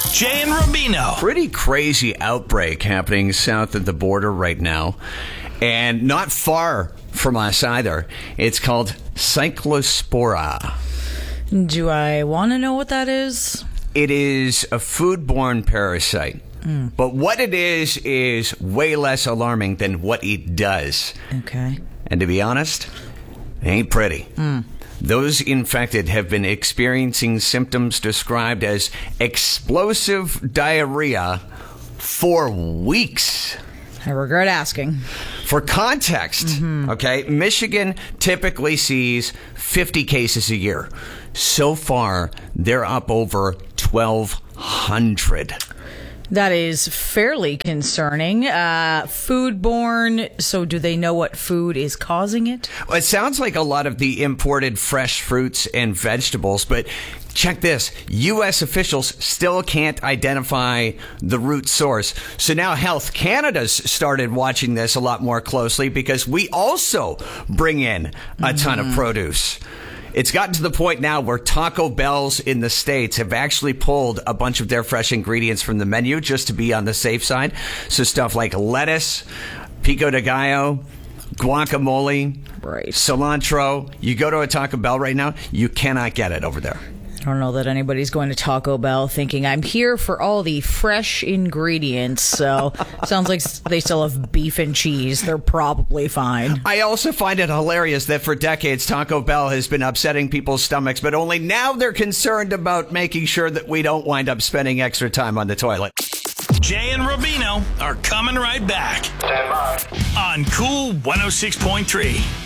Jay and Rubino. Pretty crazy outbreak happening south of the border right now, and not far from us either. It's called Cyclospora. Do I want to know what that is? It is a foodborne parasite. But what it is way less alarming than what it does. Okay. And to be honest, it ain't pretty. Those infected have been experiencing symptoms described as explosive diarrhea for weeks. I regret asking. For context, okay, Michigan typically sees 50 cases a year. So far, they're up over 1,200. That is fairly concerning. Foodborne, so do they know what food is causing it? Well, it sounds like a lot of the imported fresh fruits and vegetables, but check this. U.S. officials still can't identify the root source. So now Health Canada's started watching this a lot more closely because we also bring in a ton of produce. It's gotten to the point now where Taco Bells in the States have actually pulled a bunch of their fresh ingredients from the menu just to be on the safe side. So stuff like lettuce, pico de gallo, guacamole, cilantro. You go to a Taco Bell right now, you cannot get it over there. I don't know that anybody's going to Taco Bell thinking, I'm here for all the fresh ingredients. So sounds like they still have beef and cheese. They're probably fine. I also find it hilarious that for decades, Taco Bell has been upsetting people's stomachs, but only now they're concerned about making sure that we don't wind up spending extra time on the toilet. Jay and Rubino are coming right back. Stand by. On Cool 106.3.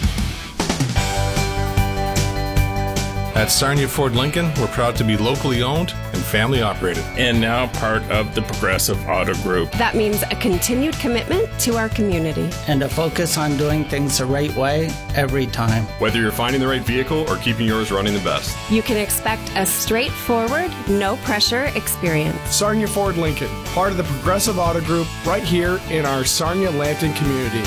At Sarnia Ford Lincoln, we're proud to be locally owned and family operated. And now part of the Progressive Auto Group. That means a continued commitment to our community. And a focus on doing things the right way every time. Whether you're finding the right vehicle or keeping yours running the best. You can expect a straightforward, no-pressure experience. Sarnia Ford Lincoln, part of the Progressive Auto Group, right here in our Sarnia-Lambton community.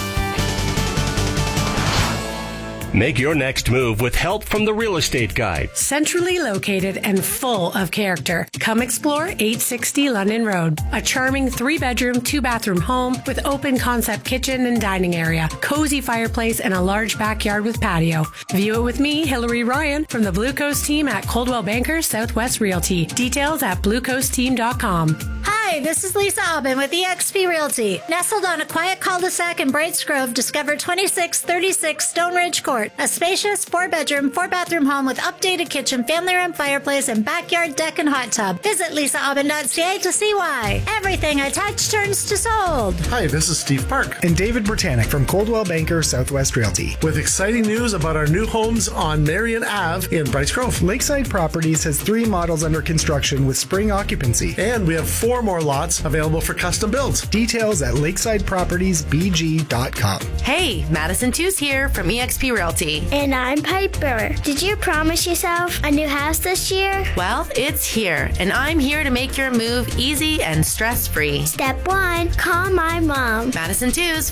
Make your next move with help from the Real Estate Guide. Centrally located and full of character. Come explore 860 London Road. A charming 3-bedroom, 2-bathroom home with open concept kitchen and dining area, cozy fireplace, and a large backyard with patio. View it with me, Hillary Ryan, from the Blue Coast team at Coldwell Banker Southwest Realty. Details at bluecoastteam.com. Hi, this is Lisa Aubin with eXp Realty. Nestled on a quiet cul-de-sac in Brights Grove, discover 2636 Stone Ridge Court, a spacious 4-bedroom, 4-bathroom home with updated kitchen, family room, fireplace, and backyard deck and hot tub. Visit lisaaubin.ca to see why. Everything I touch turns to sold. Hi, this is Steve Park and David Britannic from Coldwell Banker Southwest Realty with exciting news about our new homes on Marion Ave in Brights Grove. Lakeside Properties has 3 models under construction with spring occupancy, and we have 4 more lots available for custom builds. Details at lakesidepropertiesbg.com. Hey, Madison Tooze here from eXp Realty. And I'm Piper. Did you promise yourself a new house this year? Well, it's here, and I'm here to make your move easy and stress-free. Step 1, call my mom. Madison Tooze,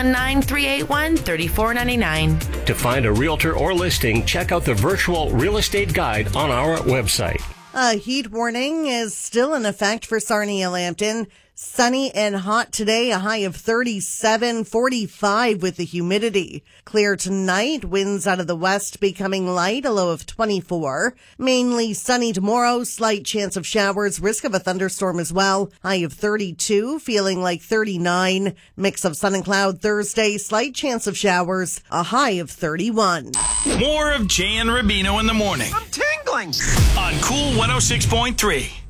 519-381-3499. To find a realtor or listing, check out the virtual real estate guide on our website. A heat warning is still in effect for Sarnia-Lambton. Sunny and hot today, a high of 37, 45 with the humidity. Clear tonight, winds out of the west becoming light, a low of 24. Mainly sunny tomorrow, slight chance of showers, risk of a thunderstorm as well. High of 32, feeling like 39. Mix of sun and cloud Thursday, slight chance of showers, a high of 31. More of Jay and Rubino in the morning. I'm tingling. On Cool 106.3.